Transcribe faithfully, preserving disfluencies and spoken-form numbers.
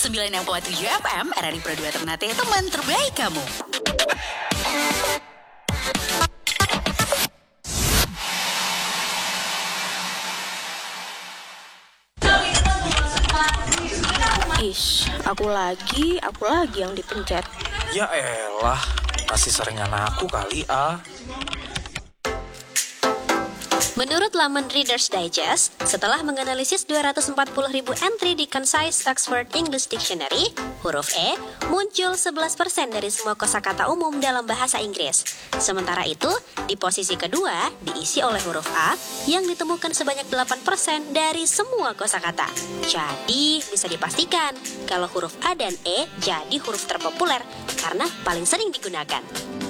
sembilan puluh enam koma tujuh F M, R R I Pro dua Ternate, teman terbaik kamu. Ish, aku lagi, aku lagi yang dipencet. Ya elah, kasih seringan aku kali ah. Menurut laman Reader's Digest, setelah menganalisis dua ratus empat puluh ribu entry di Concise Oxford English Dictionary, huruf E muncul sebelas persen dari semua kosakata umum dalam bahasa Inggris. Sementara itu, di posisi kedua diisi oleh huruf A yang ditemukan sebanyak delapan persen dari semua kosakata. Jadi, bisa dipastikan kalau huruf A dan E jadi huruf terpopuler karena paling sering digunakan.